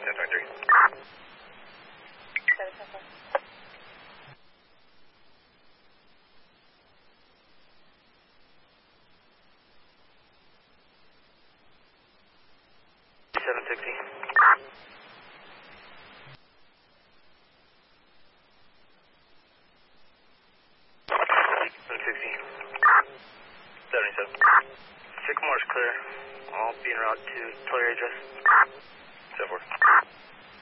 1023. 760. 760. 77. Sycamore's clear. I'll be en route to Tulare address. 74.